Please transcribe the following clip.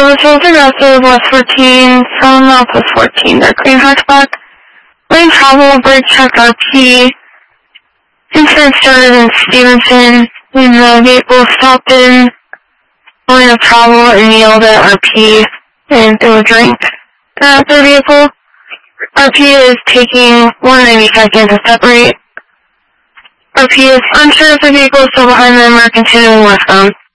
this was aggressive, West 14, from Northwest 14, their green hatchback. Lane travel, brake check RP. Incident started in Stevenson, when the vehicle stopped in line of travel and yelled at RP and threw a drink at the vehicle. RP is taking 190 seconds to separate. RP is unsure if the vehicle is still behind them or continuing westbound.